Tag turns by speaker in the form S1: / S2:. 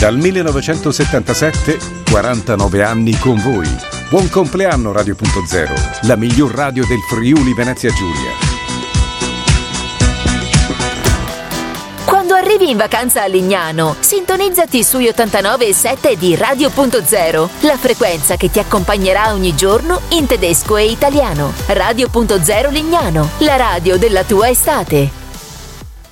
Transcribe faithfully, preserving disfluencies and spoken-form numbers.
S1: Dal millenovecentosettantasette, quarantanove anni con voi. Buon compleanno Radio Punto Zero, la miglior radio del Friuli Venezia Giulia.
S2: Quando arrivi in vacanza a Lignano, sintonizzati sugli ottantanove e sette di Radio Punto Zero, la frequenza che ti accompagnerà ogni giorno in tedesco e italiano. Radio Punto Zero Lignano, la radio della tua estate.